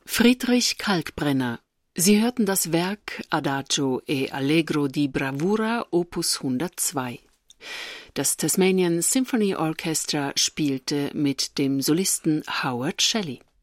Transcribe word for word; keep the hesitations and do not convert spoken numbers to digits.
Friedrich Kalkbrenner. Sie hörten das Werk Adagio e Allegro di Bravura Opus hundertzwei. Das Tasmanian Symphony Orchestra spielte mit dem Solisten Howard Shelley.